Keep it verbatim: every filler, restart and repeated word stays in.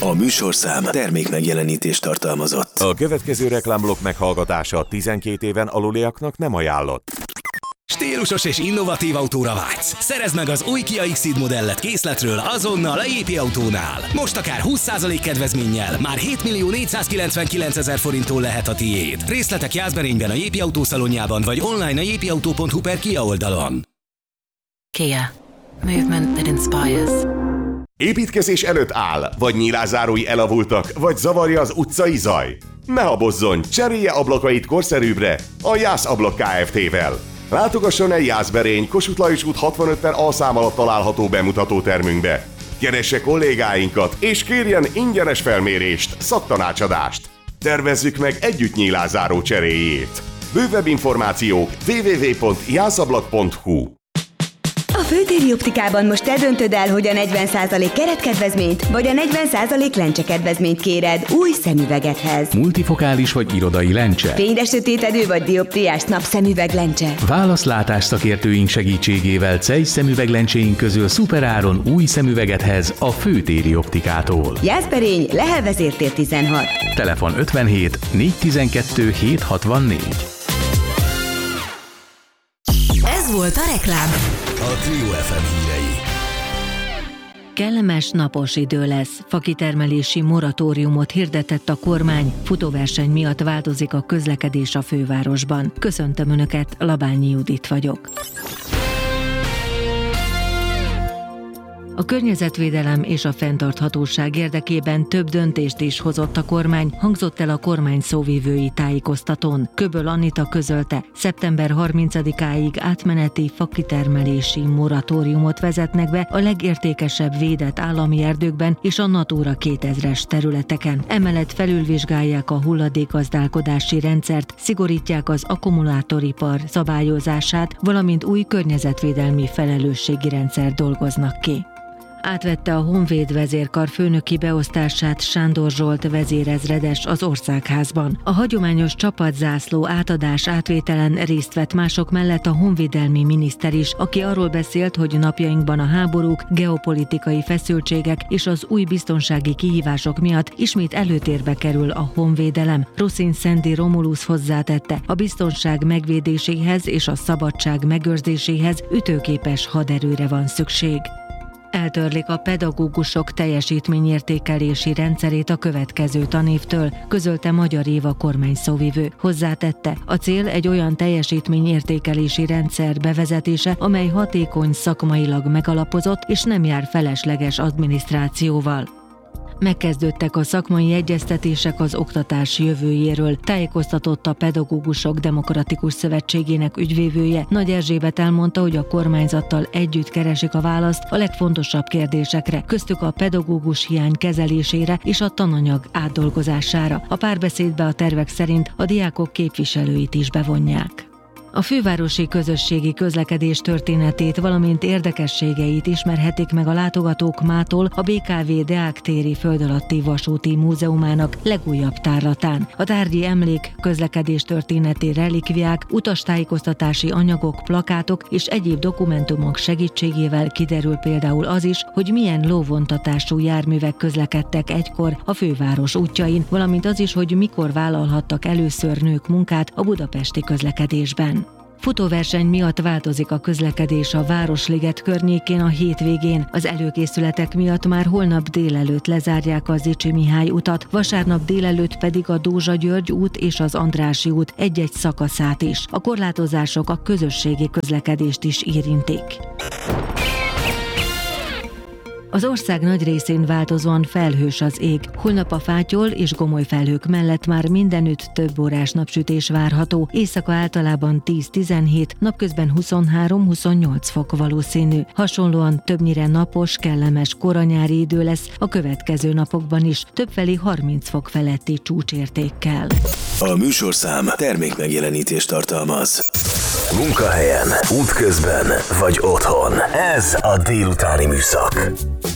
A műsorszám termék megjelenítést tartalmazott. A következő reklámblokk meghallgatása tizenkét éven aluliaknak nem ajánlott. Stílusos és innovatív autóra vágysz? Szerezd meg az új Kia X-Ceed modellet készletről azonnal a jé pé Autónál. Most akár húsz százalék kedvezménnyel már hétmillió négyszázkilencvenkilencezer forinttól lehet a tiéd. Részletek Jászberényben a jé pé Autó szalonjában vagy online a jépauto pont hu per Kia oldalon. Kia. Movement that inspires. Építkezés előtt áll, vagy nyilázárói elavultak, vagy zavarja az utcai zaj? Ne habozzon, cserélje ablakait korszerűbbre a Jász Ablak Kft-vel. Látogasson el Jászberény, Kossuth Lajos út hatvanöt per A szám alatt található bemutatótermünkbe. Keresse kollégáinkat, és kérjen ingyenes felmérést, szaktanácsadást. Tervezzük meg együtt nyílázáró cseréjét. Bővebb információk double-u double-u double-u pont jászablak pont hu. A Főtéri Optikában most te döntöd el, hogy a negyven százalék keretkedvezményt vagy a negyven százalék lencsekedvezményt kéred új szemüvegedhez. Multifokális vagy irodai lencse. Fényresötétedő vagy dioptriás napszemüveg lencse. Válasz látásszakértőink segítségével Zeiss szemüveglencséink közül szuperáron új szemüvegedhez a Főtéri Optikától. Jászberény, Lehel vezértér tizenhat. Telefon ötvenhét négyszáztizenkettő hétszázhatvannégy. Ez volt a reklám. A Trio ef em hírei. Kellemes, napos idő lesz. Fakitermelési moratóriumot hirdetett a kormány, futóverseny miatt változik a közlekedés a fővárosban. Köszöntöm Önöket, Labányi Judit vagyok. A környezetvédelem és a fenntarthatóság érdekében több döntést is hozott a kormány, hangzott el a kormány szóvivői tájékoztatón. Köböl Anita közölte, szeptember harmincadikáig átmeneti fakitermelési moratóriumot vezetnek be a legértékesebb védett állami erdőkben és a Natura kétezres területeken. Emellett felülvizsgálják a hulladékgazdálkodási rendszert, szigorítják az akkumulátoripar szabályozását, valamint új környezetvédelmi felelősségi rendszer dolgoznak ki. Átvette a Honvéd vezérkar főnöki beosztását Sándor Zsolt vezérezredes az Országházban. A hagyományos csapatzászló átadás átvételen részt vett mások mellett a honvédelmi miniszter is, aki arról beszélt, hogy napjainkban a háborúk, geopolitikai feszültségek és az új biztonsági kihívások miatt ismét előtérbe kerül a honvédelem. Ruszin Szendi Romulusz hozzátette, a biztonság megvédéséhez és a szabadság megőrzéséhez ütőképes haderőre van szükség. Eltörlik a pedagógusok teljesítményértékelési rendszerét a következő tanévtől, közölte Magyar Éva kormányszóvivő. Hozzátette, a cél egy olyan teljesítményértékelési rendszer bevezetése, amely hatékony, szakmailag megalapozott és nem jár felesleges adminisztrációval. Megkezdődtek a szakmai egyeztetések az oktatás jövőjéről, tájékoztatott a Pedagógusok Demokratikus Szövetségének ügyvívője. Nagy Erzsébet elmondta, hogy a kormányzattal együtt keresik a választ a legfontosabb kérdésekre, köztük a pedagógus hiány kezelésére és a tananyag átdolgozására. A párbeszédbe a tervek szerint a diákok képviselőit is bevonják. A fővárosi közösségi közlekedés történetét, valamint érdekességeit ismerhetik meg a látogatók mától a bé ká vé Deák téri földalatti vasúti múzeumának legújabb tárlatán. A tárgyi emlék, közlekedés történeti relikviák, utastájékoztatási anyagok, plakátok és egyéb dokumentumok segítségével kiderül például az is, hogy milyen lóvontatású járművek közlekedtek egykor a főváros útjain, valamint az is, hogy mikor vállalhattak először nők munkát a budapesti közlekedésben. Futóverseny miatt változik a közlekedés a Városliget környékén a hétvégén. Az előkészületek miatt már holnap délelőtt lezárják a Zichy Mihály utat, vasárnap délelőtt pedig a Dózsa György út és az Andrássy út egy-egy szakaszát is. A korlátozások a közösségi közlekedést is érintik. Az ország nagy részén változóan felhős az ég. Holnap a fátyol és gomoly felhők mellett már mindenütt több órás napsütés várható. Éjszaka általában tíz-tizenhét, napközben huszonhárom-huszonnyolc fok valószínű. Hasonlóan többnyire napos, kellemes koranyári idő lesz a következő napokban is, többfelé harminc fok feletti csúcsértékkel. A műsorszám termék megjelenítést tartalmaz. Munkahelyen, útközben vagy otthon. Ez a délutáni műszak.